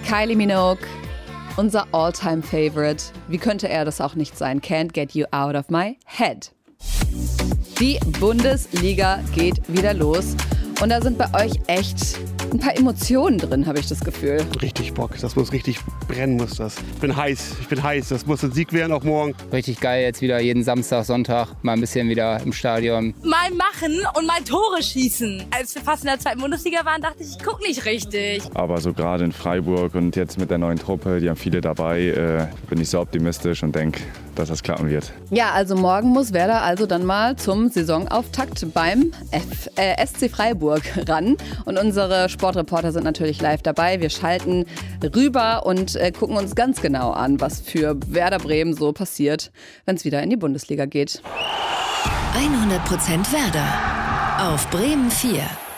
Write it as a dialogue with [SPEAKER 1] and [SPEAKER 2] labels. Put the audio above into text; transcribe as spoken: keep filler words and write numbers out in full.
[SPEAKER 1] Kylie Minogue, unser All-Time-Favorite. Wie könnte er das auch nicht sein? Can't get you out of my head. Die Bundesliga geht wieder los. Und da sind bei euch echt ein paar Emotionen drin, habe ich das Gefühl.
[SPEAKER 2] Richtig Bock, das muss richtig brennen, muss das. Ich bin heiß, ich bin heiß, das muss ein Sieg werden, auch morgen.
[SPEAKER 3] Richtig geil, jetzt wieder jeden Samstag, Sonntag mal ein bisschen wieder im Stadion.
[SPEAKER 4] Mal machen und mal Tore schießen. Als wir fast in der zweiten Bundesliga waren, dachte ich, ich gucke nicht richtig.
[SPEAKER 5] Aber so gerade in Freiburg und jetzt mit der neuen Truppe, die haben viele dabei, äh, bin ich so optimistisch und denke, dass das klappen wird.
[SPEAKER 1] Ja, also morgen muss Werder also dann mal zum Saisonauftakt beim F, äh, S C Freiburg ran. Und unsere Sportreporter sind natürlich live dabei. Wir schalten rüber und äh, gucken uns ganz genau an, was für Werder Bremen so passiert, wenn es wieder in die Bundesliga geht.
[SPEAKER 6] hundert Prozent Werder auf Bremen vier.